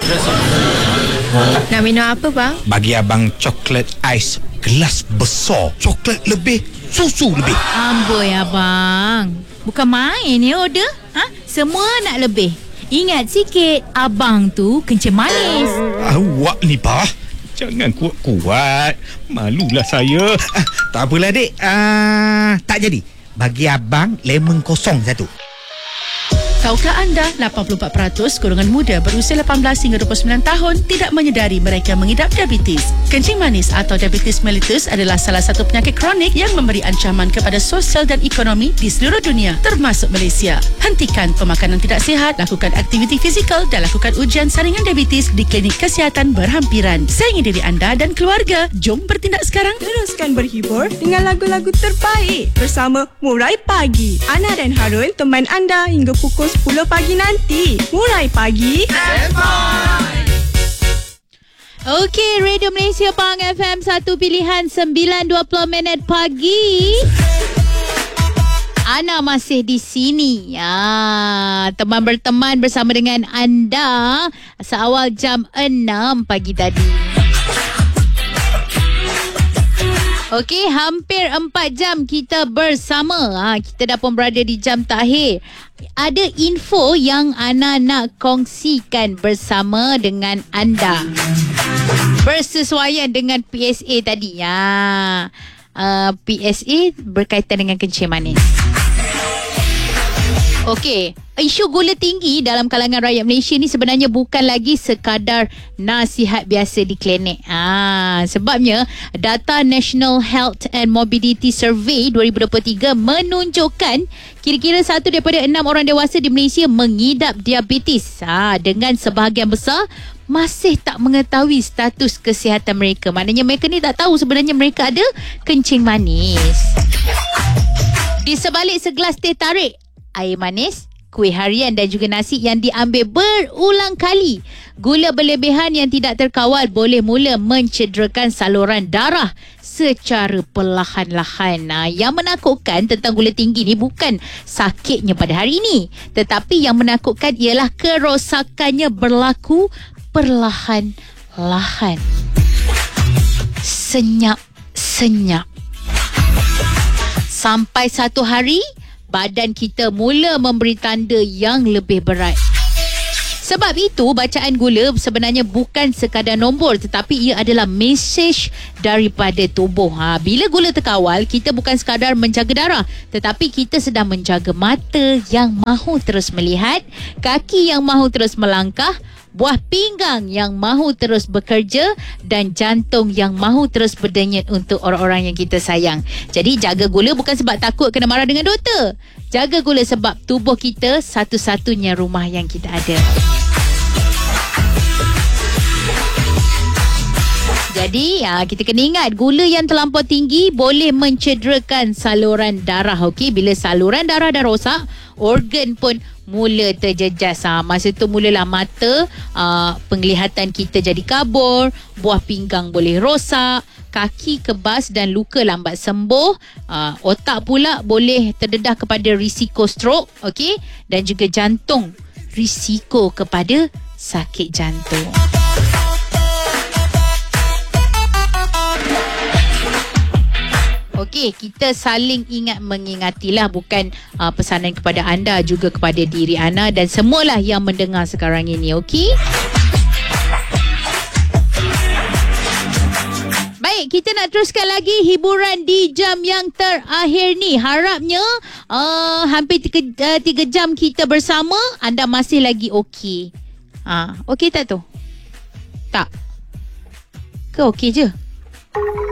Nak minum apa bang? Bagi abang coklat ais gelas besar. Coklat lebih, susu lebih. Amboi abang, bukan main ya order. Semua nak lebih. Ingat sikit, abang tu kencing manis. Awak ni bah, jangan kuat-kuat. Malulah saya. Tak apalah dek. Tak jadi. Bagi abang lemon kosong satu. Tahukah anda 84% golongan muda berusia 18 hingga 29 tahun tidak menyedari mereka mengidap diabetes. Kencing manis atau diabetes mellitus adalah salah satu penyakit kronik yang memberi ancaman kepada sosial dan ekonomi di seluruh dunia, termasuk Malaysia. Hentikan pemakanan tidak sihat, lakukan aktiviti fizikal dan lakukan ujian saringan diabetes di klinik kesihatan berhampiran. Sayangi diri anda dan keluarga. Jom bertindak sekarang. Teruskan berhibur dengan lagu-lagu terbaik bersama Murai Pagi. Ana dan Harul teman anda hingga pukul 10 pagi nanti. Murai Pagi. Okey, Radio Malaysia Pang FM 1 pilihan 9.20 pagi. Ana masih di sini. Teman berteman bersama dengan anda seawal jam 6 pagi tadi. Okey, hampir 4 jam kita bersama. Kita dah pun berada di jam terakhir. Ada info yang Ana nak kongsikan bersama dengan anda. Bersesuaian dengan PSA tadi. PSA berkaitan dengan kencing manis. Okey, isu gula tinggi dalam kalangan rakyat Malaysia ni sebenarnya bukan lagi sekadar nasihat biasa di klinik. Sebabnya data National Health and Mobility Survey 2023 menunjukkan kira-kira 1 daripada 6 orang dewasa di Malaysia mengidap diabetes. Dengan sebahagian besar masih tak mengetahui status kesihatan mereka. Maknanya mereka ni tak tahu sebenarnya mereka ada kencing manis. Di sebalik segelas teh tarik, air manis, kuih harian dan juga nasi yang diambil berulang kali, gula berlebihan yang tidak terkawal boleh mula mencederakan saluran darah secara perlahan-lahan. Yang menakutkan tentang gula tinggi ni bukan sakitnya pada hari ini, tetapi yang menakutkan ialah kerosakannya berlaku perlahan-lahan. Senyap-senyap. Sampai satu hari badan kita mula memberi tanda yang lebih berat. Sebab itu, bacaan gula sebenarnya bukan sekadar nombor, tetapi ia adalah mesej daripada tubuh. Bila gula terkawal, kita bukan sekadar menjaga darah, tetapi kita sedang menjaga mata yang mahu terus melihat, kaki yang mahu terus melangkah, buah pinggang yang mahu terus bekerja dan jantung yang mahu terus berdenyut untuk orang-orang yang kita sayang. Jadi jaga gula bukan sebab takut kena marah dengan doktor. Jaga gula sebab tubuh kita satu-satunya rumah yang kita ada. Jadi kita kena ingat gula yang terlampau tinggi boleh mencederakan saluran darah. Okey, bila saluran darah dah rosak, organ pun mula terjejas. Masa tu mulalah mata, penglihatan kita jadi kabur, buah pinggang boleh rosak, kaki kebas dan luka lambat sembuh, otak pula boleh terdedah kepada risiko stroke, okey, dan juga jantung risiko kepada sakit jantung. Okey, kita saling ingat mengingatilah, bukan pesanan kepada anda, juga kepada diri Ana dan semualah yang mendengar sekarang ini, okey? Baik, kita nak teruskan lagi hiburan di jam yang terakhir ni. Harapnya hampir 3 jam kita bersama, anda masih lagi okey. Okey tak tu? Tak? Ke okey je?